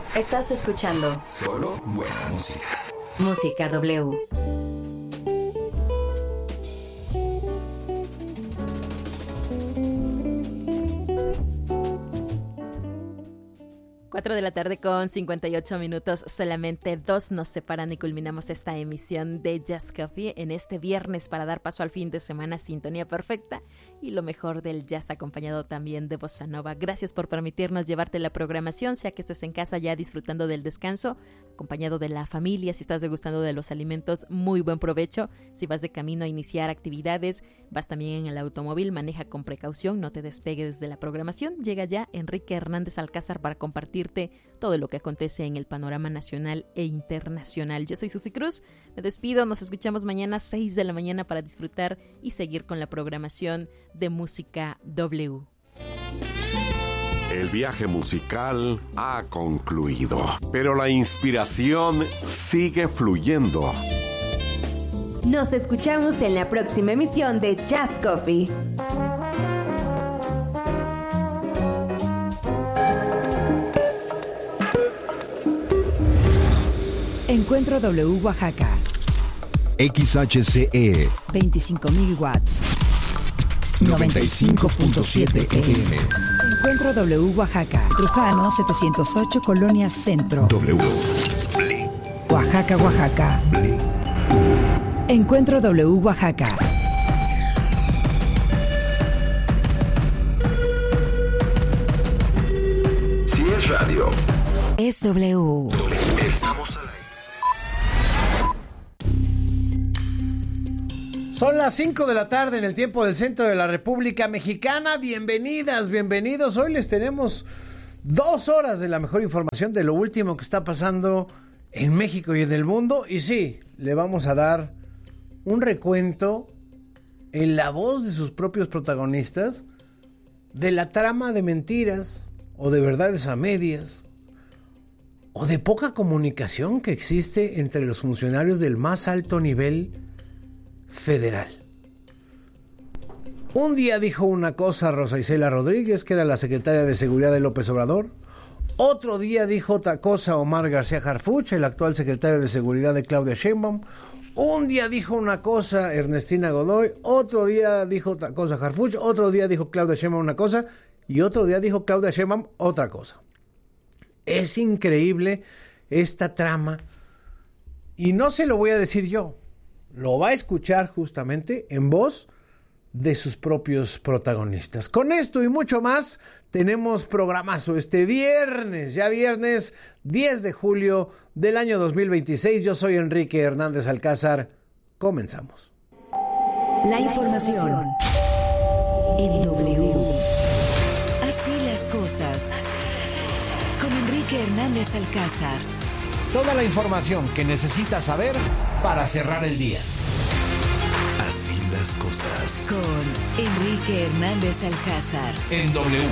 Estás escuchando solo buena música. Música W. 4 de la tarde con 58 minutos, solamente 2 nos separan y culminamos esta emisión de Jazz Coffee en este viernes para dar paso al fin de semana, sintonía perfecta y lo mejor del jazz acompañado también de bossa nova. Gracias por permitirnos llevarte la programación, sea que estés en casa ya disfrutando del descanso, acompañado de la familia, si estás degustando de los alimentos, muy buen provecho. Si vas de camino a iniciar actividades, vas también en el automóvil, maneja con precaución, no te despegues de la programación. Llega ya Enrique Hernández Alcázar para compartirte todo lo que acontece en el panorama nacional e internacional. Yo soy Susi Cruz, me despido, nos escuchamos mañana 6 de la mañana para disfrutar y seguir con la programación de Música W. El viaje musical ha concluido, pero la inspiración sigue fluyendo. Nos escuchamos en la próxima emisión de Jazz Coffee. Encuentro W Oaxaca. XHCE 25.000 watts. 95.7 FM. Encuentro W Oaxaca. Trujano 708 Colonia Centro. W. Oaxaca, Oaxaca. Encuentro W Oaxaca. Si es radio, Es W. estamos al aire. Son las 5 de la tarde en el tiempo del centro de la República Mexicana. Bienvenidas, bienvenidos. Hoy les tenemos 2 horas de la mejor información de lo último que está pasando en México y en el mundo. Y sí, le vamos a dar un recuento en la voz de sus propios protagonistas de la trama de mentiras o de verdades a medias o de poca comunicación que existe entre los funcionarios del más alto nivel federal. Un día dijo una cosa Rosa Isela Rodríguez, que era la secretaria de Seguridad de López Obrador. Otro día dijo otra cosa Omar García Harfuch, el actual secretario de Seguridad de Claudia Sheinbaum. Un día dijo una cosa Ernestina Godoy, otro día dijo otra cosa Harfuch, otro día dijo Claudia Sheinbaum una cosa y otro día dijo Claudia Sheinbaum otra cosa. Es increíble esta trama y no se lo voy a decir yo. Lo va a escuchar justamente en voz de sus propios protagonistas. Con esto y mucho más, tenemos programazo este viernes, ya viernes 10 de julio del año 2026. Yo soy Enrique Hernández Alcázar. Comenzamos. La información en W. Así las cosas. Con Enrique Hernández Alcázar. Toda la información que necesitas saber para cerrar el día. Así las cosas. Con Enrique Hernández Alcázar. En W.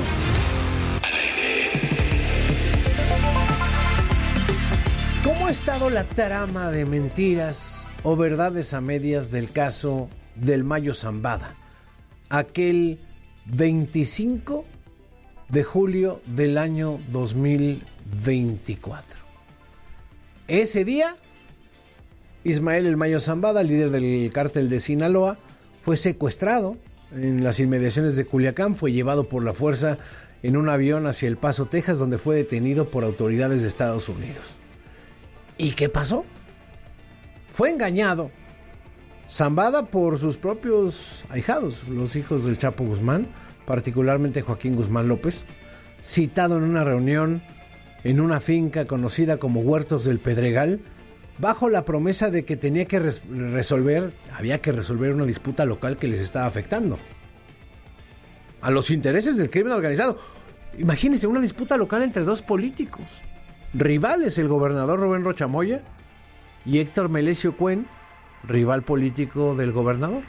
¿Cómo ha estado la trama de mentiras o verdades a medias del caso del Mayo Zambada? Aquel 25 de julio del año 2024. Ese día, Ismael El Mayo Zambada, líder del cártel de Sinaloa, fue secuestrado en las inmediaciones de Culiacán, fue llevado por la fuerza en un avión hacia El Paso, Texas, donde fue detenido por autoridades de Estados Unidos. ¿Y qué pasó? Fue engañado Zambada por sus propios ahijados, los hijos del Chapo Guzmán, particularmente Joaquín Guzmán López, citado en una reunión en una finca conocida como Huertos del Pedregal, bajo la promesa de que había que resolver una disputa local que les estaba afectando a los intereses del crimen organizado. Imagínense una disputa local entre 2 políticos rivales, el gobernador Rubén Rocha Moya y Héctor Melesio Cuen, rival político del gobernador.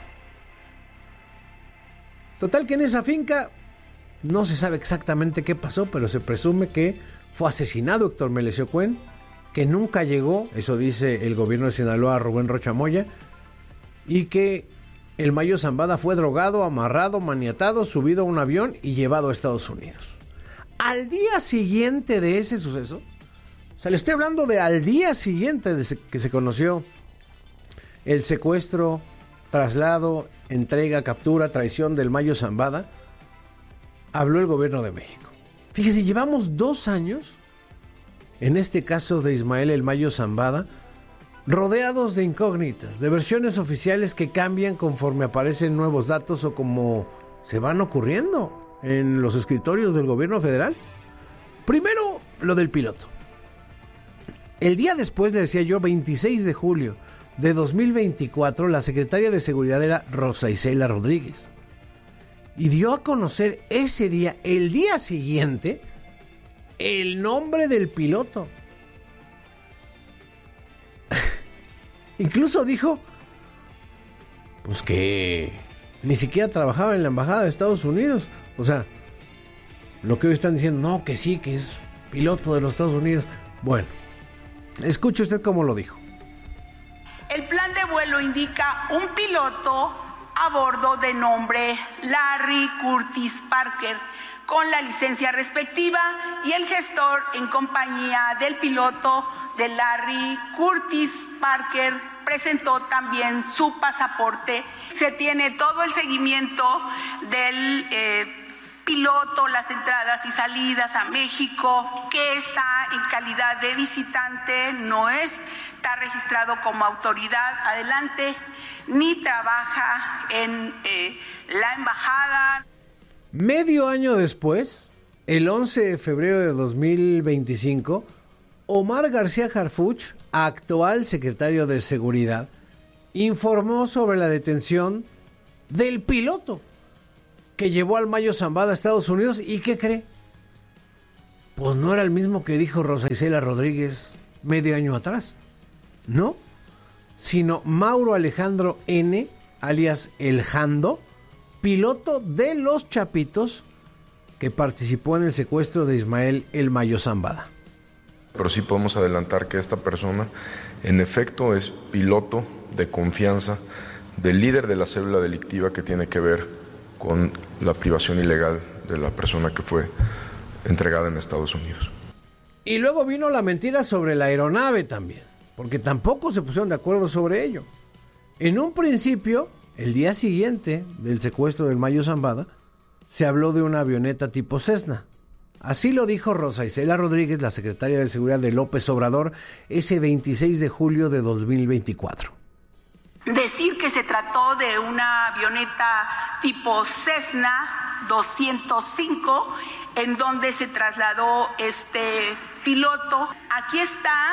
Total que en esa finca no se sabe exactamente qué pasó, pero se presume que fue asesinado Héctor Melesio Cuen, que nunca llegó, eso dice el gobierno de Sinaloa, Rubén Rocha Moya, y que el Mayo Zambada fue drogado, amarrado, maniatado, subido a un avión y llevado a Estados Unidos. Al día siguiente de ese suceso, O sea, le estoy hablando de al día siguiente de que se conoció el secuestro, traslado, entrega, captura, traición del Mayo Zambada, habló el gobierno de México. Fíjese, llevamos 2 años, en este caso de Ismael el Mayo Zambada, rodeados de incógnitas, de versiones oficiales que cambian conforme aparecen nuevos datos o como se van ocurriendo en los escritorios del gobierno federal. Primero, lo del piloto. El día después, le decía yo, 26 de julio de 2024, la secretaria de Seguridad era Rosa Isela Rodríguez. Y dio a conocer ese día, el día siguiente, el nombre del piloto. Incluso dijo, pues que ni siquiera trabajaba en la embajada de Estados Unidos. O sea, lo que hoy están diciendo, no, que sí, que es piloto de los Estados Unidos. Bueno, escuche usted cómo lo dijo. El plan de vuelo indica un piloto a bordo de nombre Larry Curtis Parker, con la licencia respectiva, y el gestor en compañía del piloto de Larry Curtis Parker presentó también su pasaporte. Se tiene todo el seguimiento del piloto, las entradas y salidas a México, que está en calidad de visitante, no está registrado como autoridad adelante, ni trabaja en la embajada. Medio año después, el 11 de febrero de 2025, Omar García Harfuch, actual secretario de Seguridad, informó sobre la detención del piloto que llevó al Mayo Zambada a Estados Unidos. ¿Y qué cree? Pues no era el mismo que dijo Rosa Isela Rodríguez medio año atrás, ¿no? Sino Mauro Alejandro N., alias El Jando, piloto de los Chapitos, que participó en el secuestro de Ismael el Mayo Zambada. Pero sí podemos adelantar que esta persona, en efecto, es piloto de confianza del líder de la célula delictiva que tiene que ver con la privación ilegal de la persona que fue entregada en Estados Unidos. Y luego vino la mentira sobre la aeronave también, porque tampoco se pusieron de acuerdo sobre ello. En un principio, el día siguiente del secuestro del Mayo Zambada, se habló de una avioneta tipo Cessna. Así lo dijo Rosa Isela Rodríguez, la secretaria de Seguridad de López Obrador, ese 26 de julio de 2024. Decir que se trató de una avioneta tipo Cessna 205, en donde se trasladó este piloto. Aquí está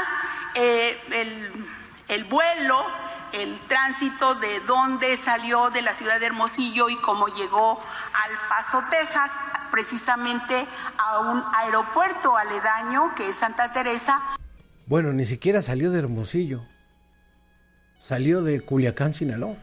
el vuelo, el tránsito de dónde salió de la ciudad de Hermosillo y cómo llegó al Paso, Texas, precisamente a un aeropuerto aledaño que es Santa Teresa. Bueno, ni siquiera salió de Hermosillo. Salió de Culiacán, Sinaloa.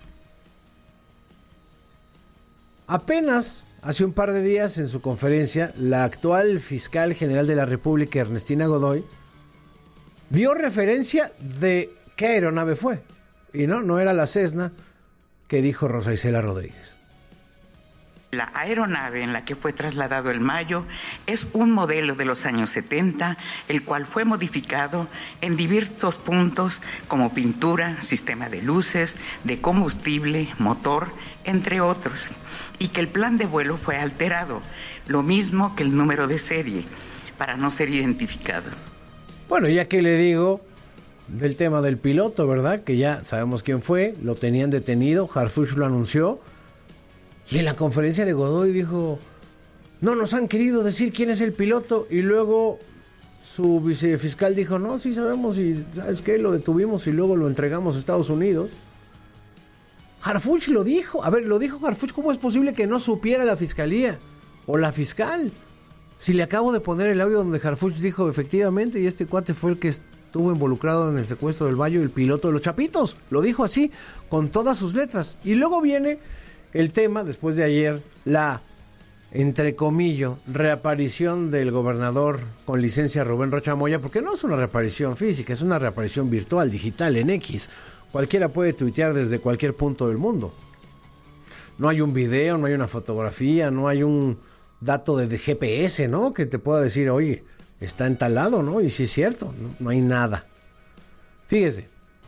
Apenas hace un par de días, en su conferencia, la actual fiscal general de la República, Ernestina Godoy, dio referencia de qué aeronave fue. Y no era la Cessna que dijo Rosa Isela Rodríguez. La aeronave en la que fue trasladado el Mayo es un modelo de los años 70, el cual fue modificado en diversos puntos como pintura, sistema de luces, de combustible, motor, entre otros, y que el plan de vuelo fue alterado, lo mismo que el número de serie, para no ser identificado. Bueno, ya que le digo del tema del piloto, ¿verdad? Que ya sabemos quién fue, lo tenían detenido, Harfuch lo anunció. Y en la conferencia de Godoy dijo, no nos han querido decir quién es el piloto. Y luego su vicefiscal dijo, no, sí sabemos, y ¿sabes qué? Lo detuvimos y luego lo entregamos a Estados Unidos. Harfuch lo dijo. A ver, lo dijo Harfuch. ¿Cómo es posible que no supiera la fiscalía o la fiscal? Si le acabo de poner el audio donde Harfuch dijo, efectivamente, y este cuate fue el que estuvo involucrado en el secuestro del Mayo, el piloto de los Chapitos. Lo dijo así, con todas sus letras. Y luego viene el tema, después de ayer, la, entre comillas, reaparición del gobernador con licencia Rubén Rocha Moya, porque no es una reaparición física, es una reaparición virtual, digital, en X. Cualquiera puede tuitear desde cualquier punto del mundo. No hay un video, no hay una fotografía, no hay un dato de GPS, ¿no? Que te pueda decir, oye, está entalado, ¿no? Y sí es cierto, no hay nada. Fíjese,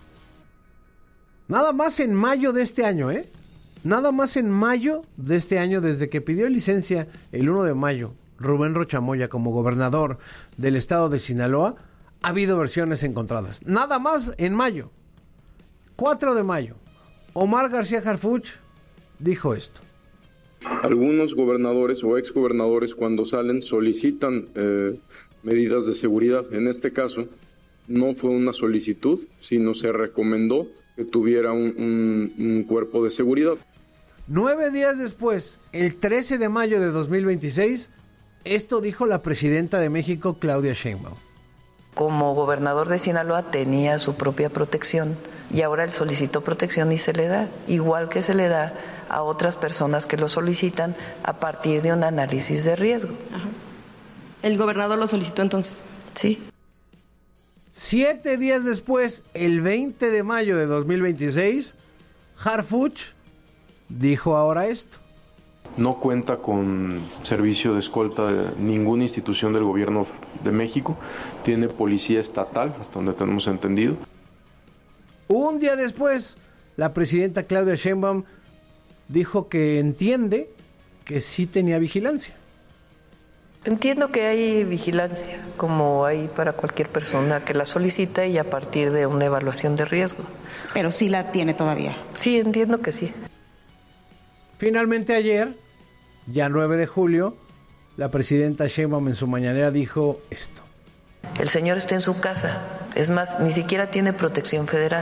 nada más en mayo de este año, nada más en mayo de este año, desde que pidió licencia el 1 de mayo, Rubén Rocha Moya como gobernador del estado de Sinaloa, ha habido versiones encontradas. Nada más en mayo. 4 de mayo, Omar García Harfuch dijo esto. Algunos gobernadores o exgobernadores cuando salen solicitan medidas de seguridad. En este caso no fue una solicitud, sino se recomendó que tuviera un cuerpo de seguridad. 9 días después, el 13 de mayo de 2026, esto dijo la presidenta de México, Claudia Sheinbaum. Como gobernador de Sinaloa tenía su propia protección y ahora él solicitó protección y se le da, igual que se le da a otras personas que lo solicitan a partir de un análisis de riesgo. Ajá. ¿El gobernador lo solicitó entonces? Sí. 7 días después, el 20 de mayo de 2026, Harfuch dijo ahora esto. No cuenta con servicio de escolta de ninguna institución del gobierno de México. Tiene policía estatal, hasta donde tenemos entendido. Un día después, la presidenta Claudia Sheinbaum dijo que entiende que sí tenía vigilancia. Entiendo que hay vigilancia, como hay para cualquier persona que la solicita y a partir de una evaluación de riesgo. Pero sí la tiene todavía. Sí, entiendo que sí. Finalmente ayer, ya 9 de julio, la presidenta Sheinbaum en su mañanera dijo esto. El señor está en su casa. Es más, ni siquiera tiene protección federal.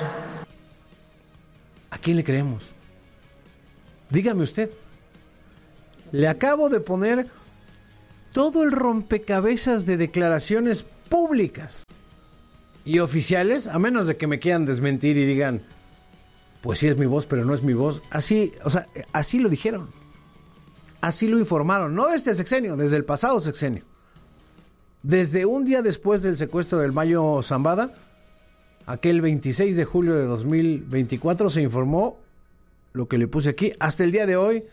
¿A quién le creemos? Dígame usted. Le acabo de poner todo el rompecabezas de declaraciones públicas y oficiales, a menos de que me quieran desmentir y digan, pues sí es mi voz, pero no es mi voz. Así, así lo dijeron. Así lo informaron, no de este sexenio, desde el pasado sexenio. Desde un día después del secuestro del Mayo Zambada, aquel 26 de julio de 2024, se informó lo que le puse aquí. Hasta el día de hoy,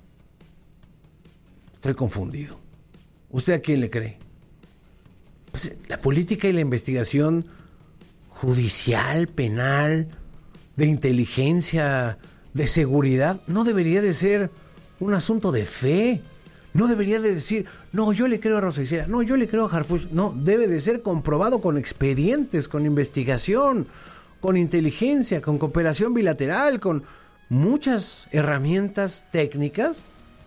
estoy confundido. ¿Usted a quién le cree? Pues la política y la investigación judicial, penal, de inteligencia, de seguridad, no debería de ser un asunto de fe. No debería de decir, no, yo le creo a Rosa Isela, no, yo le creo a Harfuch. No, debe de ser comprobado con expedientes, con investigación, con inteligencia, con cooperación bilateral, con muchas herramientas técnicas.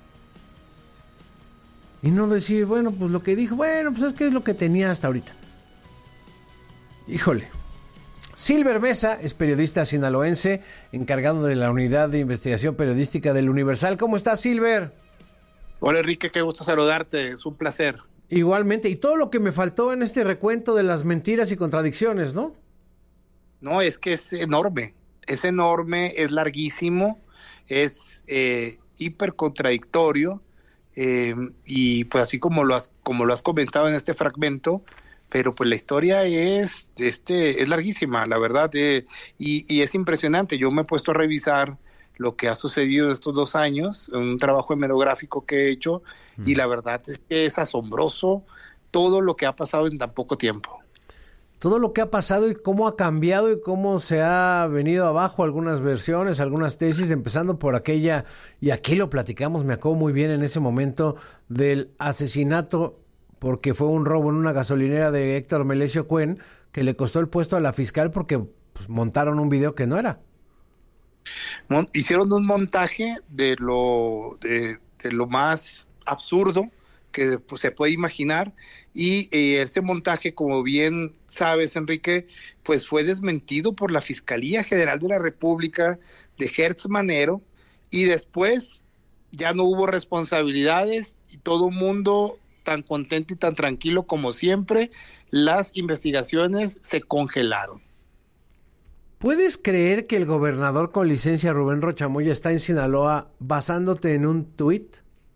Y no decir, bueno, pues lo que dijo, bueno, pues es que es lo que tenía hasta ahorita. Híjole. Silver Mesa es periodista sinaloense, encargado de la unidad de investigación periodística del Universal. ¿Cómo estás, Silver? Hola, Enrique, qué gusto saludarte, es un placer. Igualmente, y todo lo que me faltó en este recuento de las mentiras y contradicciones, ¿no? No, es que es enorme, es larguísimo, es hiper contradictorio, y pues así como lo has comentado en este fragmento, pero pues la historia es larguísima, la verdad, y es impresionante. Yo me he puesto a revisar lo que ha sucedido en estos 2 años, un trabajo hemerográfico que he hecho, y la verdad es que es asombroso todo lo que ha pasado en tan poco tiempo. Todo lo que ha pasado y cómo ha cambiado y cómo se ha venido abajo algunas versiones, algunas tesis, empezando por aquella, y aquí lo platicamos, me acuerdo muy bien en ese momento, del asesinato, porque fue un robo en una gasolinera de Héctor Melesio Cuen, que le costó el puesto a la fiscal porque pues, montaron un video que no era. Hicieron un montaje de lo más absurdo que pues, se puede imaginar, y ese montaje, como bien sabes, Enrique, pues fue desmentido por la Fiscalía General de la República de Gertz Manero, y después ya no hubo responsabilidades y todo el mundo tan contento y tan tranquilo como siempre. Las investigaciones se congelaron. ¿Puedes creer que el gobernador con licencia Rubén Rocha Moya está en Sinaloa basándote en un tuit?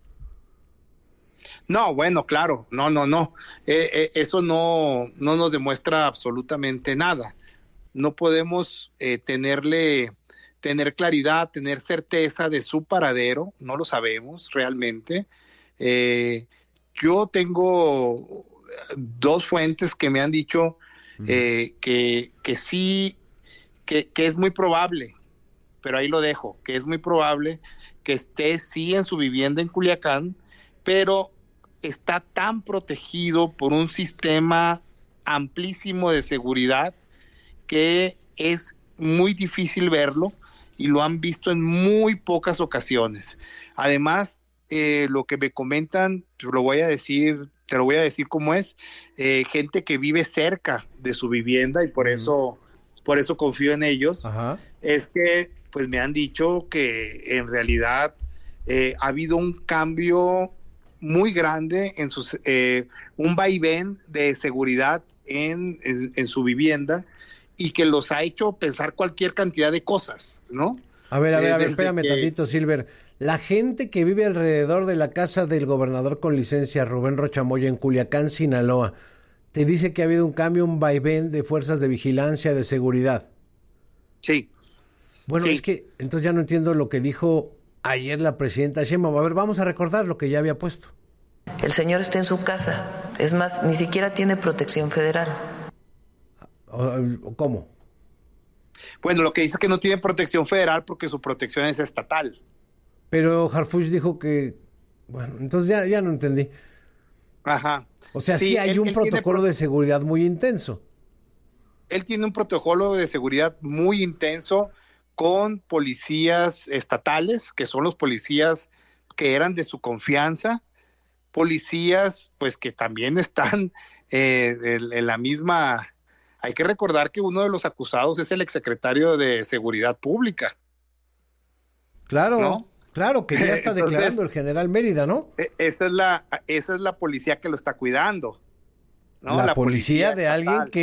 No, bueno, claro, no. Eso no nos demuestra absolutamente nada. No podemos tener claridad, tener certeza de su paradero, no lo sabemos realmente. Yo tengo dos fuentes que me han dicho que sí, que es muy probable, pero ahí lo dejo, que es muy probable que esté sí en su vivienda en Culiacán, pero está tan protegido por un sistema amplísimo de seguridad que es muy difícil verlo, y lo han visto en muy pocas ocasiones. Además, lo que me comentan, te lo voy a decir cómo es, gente que vive cerca de su vivienda, y por eso confío en ellos. Ajá. Es que pues me han dicho que en realidad ha habido un cambio muy grande en sus un vaivén de seguridad en su vivienda, y que los ha hecho pensar cualquier cantidad de cosas, ¿no? A ver, espérame tantito, Silver. La gente que vive alrededor de la casa del gobernador con licencia, Rubén Rocha Moya, en Culiacán, Sinaloa, te dice que ha habido un cambio, un vaivén de fuerzas de vigilancia, de seguridad. Sí. Bueno, sí. Es que entonces ya no entiendo lo que dijo ayer la presidenta Sheinbaum. A ver, vamos a recordar lo que ya había puesto. El señor está en su casa. Es más, ni siquiera tiene protección federal. ¿Cómo? Bueno, lo que dice es que no tiene protección federal porque su protección es estatal. Pero Harfuch dijo que... Bueno, entonces ya no entendí. Ajá. O sea, sí hay un protocolo de seguridad muy intenso. Él tiene un protocolo de seguridad muy intenso con policías estatales, que son los policías que eran de su confianza, policías pues que también están en la misma... Hay que recordar que uno de los acusados es el exsecretario de Seguridad Pública. Claro, ¿no? Claro, que ya está declarando el general Mérida, ¿no? Esa es la policía que lo está cuidando, ¿no? La policía de alguien que